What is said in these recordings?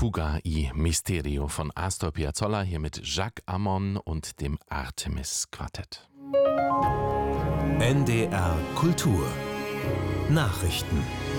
Fuga i Misterio von Astor Piazzolla, hier mit Jacques Ammon und dem Artemis-Quartett. NDR Kultur Nachrichten.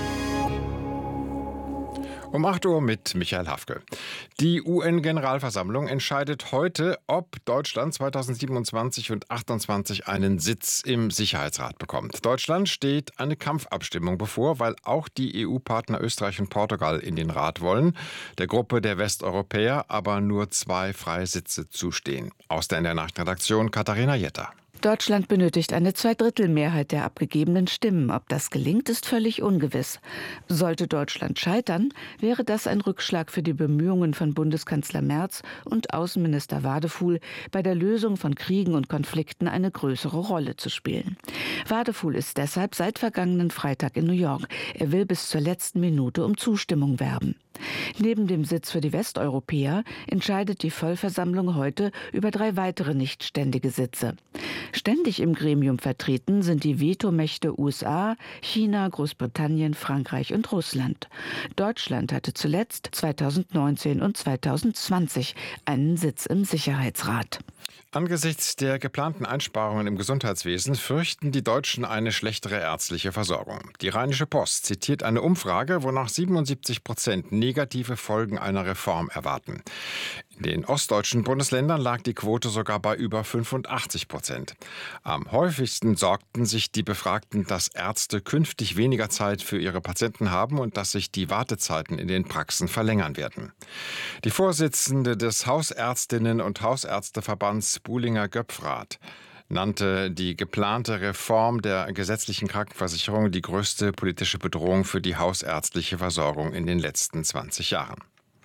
Um 8 Uhr mit Michael Hafke. Die UN-Generalversammlung entscheidet heute, ob Deutschland 2027 und 2028 einen Sitz im Sicherheitsrat bekommt. Deutschland steht eine Kampfabstimmung bevor, weil auch die EU-Partner Österreich und Portugal in den Rat wollen. Der Gruppe der Westeuropäer aber nur 2 freie Sitze zustehen. Aus der NDR Nachrichtenredaktion Katharina Jetter. Deutschland benötigt eine 2/3 der abgegebenen Stimmen. Ob das gelingt, ist völlig ungewiss. Sollte Deutschland scheitern, wäre das ein Rückschlag für die Bemühungen von Bundeskanzler Merz und Außenminister Wadefuhl, bei der Lösung von Kriegen und Konflikten eine größere Rolle zu spielen. Wadefuhl ist deshalb seit vergangenen Freitag in New York. Er will bis zur letzten Minute um Zustimmung werben. Neben dem Sitz für die Westeuropäer entscheidet die Vollversammlung heute über 3 weitere nichtständige Sitze. Ständig im Gremium vertreten sind die Vetomächte USA, China, Großbritannien, Frankreich und Russland. Deutschland hatte zuletzt 2019 und 2020 einen Sitz im Sicherheitsrat. Angesichts der geplanten Einsparungen im Gesundheitswesen fürchten die Deutschen eine schlechtere ärztliche Versorgung. Die Rheinische Post zitiert eine Umfrage, wonach 77% negative Folgen einer Reform erwarten. In den ostdeutschen Bundesländern lag die Quote sogar bei über 85%. Am häufigsten sorgten sich die Befragten, dass Ärzte künftig weniger Zeit für ihre Patienten haben und dass sich die Wartezeiten in den Praxen verlängern werden. Die Vorsitzende des Hausärztinnen- und Hausärzteverbands Buhlinger-Göpfrath nannte die geplante Reform der gesetzlichen Krankenversicherung die größte politische Bedrohung für die hausärztliche Versorgung in den letzten 20 Jahren.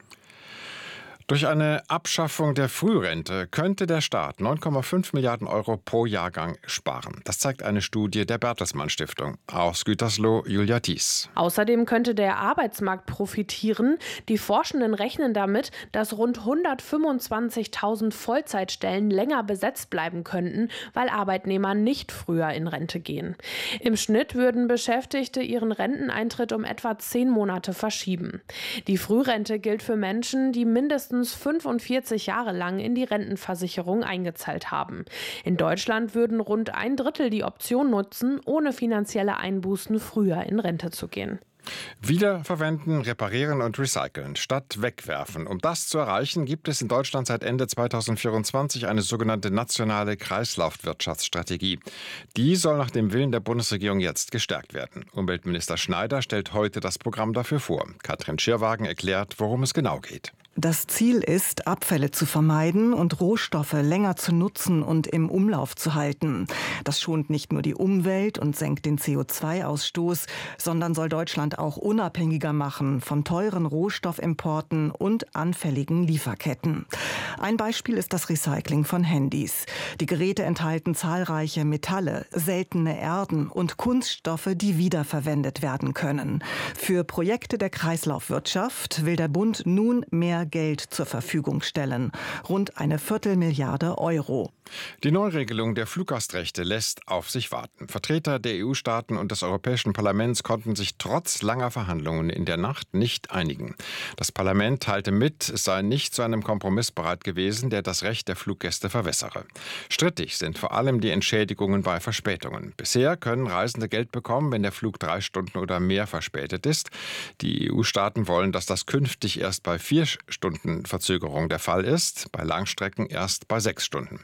Durch eine Abschaffung der Frührente könnte der Staat 9,5 Milliarden Euro pro Jahrgang sparen. Das zeigt eine Studie der Bertelsmann Stiftung. Aus Gütersloh, Julia Thies. Außerdem könnte der Arbeitsmarkt profitieren. Die Forschenden rechnen damit, dass rund 125.000 Vollzeitstellen länger besetzt bleiben könnten, weil Arbeitnehmer nicht früher in Rente gehen. Im Schnitt würden Beschäftigte ihren Renteneintritt um etwa 10 Monate verschieben. Die Frührente gilt für Menschen, die mindestens 45 Jahre lang in die Rentenversicherung eingezahlt haben. In Deutschland würden rund 1/3 die Option nutzen, ohne finanzielle Einbußen früher in Rente zu gehen. Wiederverwenden, reparieren und recyceln statt wegwerfen. Um das zu erreichen, gibt es in Deutschland seit Ende 2024 eine sogenannte nationale Kreislaufwirtschaftsstrategie. Die soll nach dem Willen der Bundesregierung jetzt gestärkt werden. Umweltminister Schneider stellt heute das Programm dafür vor. Katrin Schirwagen erklärt, worum es genau geht. Das Ziel ist, Abfälle zu vermeiden und Rohstoffe länger zu nutzen und im Umlauf zu halten. Das schont nicht nur die Umwelt und senkt den CO2-Ausstoß, sondern soll Deutschland auch unabhängiger machen von teuren Rohstoffimporten und anfälligen Lieferketten. Ein Beispiel ist das Recycling von Handys. Die Geräte enthalten zahlreiche Metalle, seltene Erden und Kunststoffe, die wiederverwendet werden können. Für Projekte der Kreislaufwirtschaft will der Bund nun mehr Geld zur Verfügung stellen. Rund 1/4 Milliarde Euro. Die Neuregelung der Fluggastrechte lässt auf sich warten. Vertreter der EU-Staaten und des Europäischen Parlaments konnten sich trotz langer Verhandlungen in der Nacht nicht einigen. Das Parlament teilte mit, es sei nicht zu einem Kompromiss bereit gewesen, der das Recht der Fluggäste verwässere. Strittig sind vor allem die Entschädigungen bei Verspätungen. Bisher können Reisende Geld bekommen, wenn der Flug 3 Stunden oder mehr verspätet ist. Die EU-Staaten wollen, dass das künftig erst bei 4 Stunden Verzögerung der Fall ist, bei Langstrecken erst bei 6 Stunden.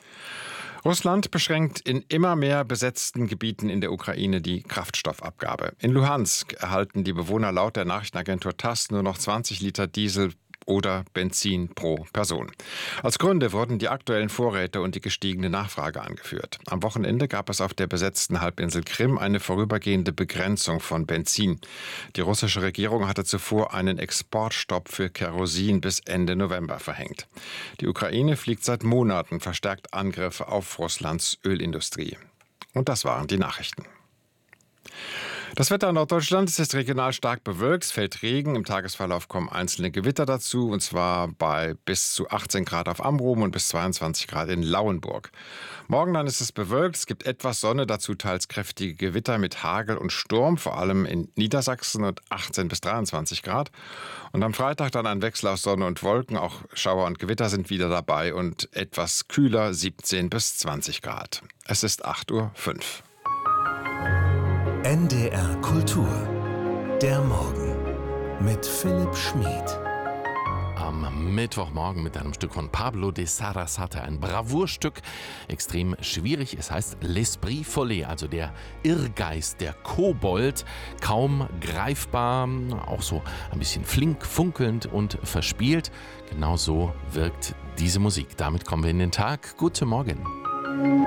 Russland beschränkt in immer mehr besetzten Gebieten in der Ukraine die Kraftstoffabgabe. In Luhansk erhalten die Bewohner laut der Nachrichtenagentur TASS nur noch 20 Liter Diesel oder Benzin pro Person. Als Gründe wurden die aktuellen Vorräte und die gestiegene Nachfrage angeführt. Am Wochenende gab es auf der besetzten Halbinsel Krim eine vorübergehende Begrenzung von Benzin. Die russische Regierung hatte zuvor einen Exportstopp für Kerosin bis Ende November verhängt. Die Ukraine fliegt seit Monaten verstärkt Angriffe auf Russlands Ölindustrie. Und das waren die Nachrichten. Das Wetter in Norddeutschland ist regional stark bewölkt, es fällt Regen, im Tagesverlauf kommen einzelne Gewitter dazu, und zwar bei bis zu 18 Grad auf Amrum und bis 22 Grad in Lauenburg. Morgen dann ist es bewölkt, es gibt etwas Sonne, dazu teils kräftige Gewitter mit Hagel und Sturm, vor allem in Niedersachsen, und 18 bis 23 Grad. Und am Freitag dann ein Wechsel aus Sonne und Wolken, auch Schauer und Gewitter sind wieder dabei und etwas kühler, 17 bis 20 Grad. Es ist 8:05 Uhr. NDR Kultur. Der Morgen mit Philipp Schmid. Am Mittwochmorgen mit einem Stück von Pablo de Sarasate, ein Bravourstück, extrem schwierig. Es heißt L'Esprit Follet, also der Irrgeist, der Kobold, kaum greifbar, auch so ein bisschen flink, funkelnd und verspielt. Genau so wirkt diese Musik. Damit kommen wir in den Tag. Guten Morgen.